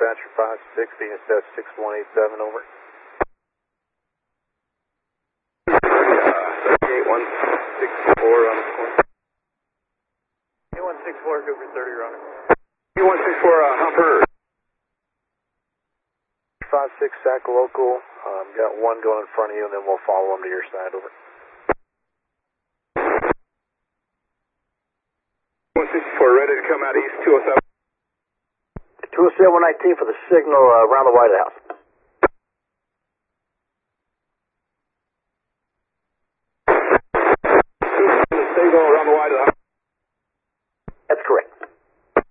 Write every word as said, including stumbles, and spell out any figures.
dispatcher five six, B S S six one eight seven, over. thirty-eight one six four on the score. eight one six four, Cooper thirty, runner. eight one six four, uh, Humper. five six, Sac local, um, got one going in front of you, and then we'll follow them to your side, over. one six four, ready to come out east, two oh seven. two oh seven nineteen for the signal uh, around the White House.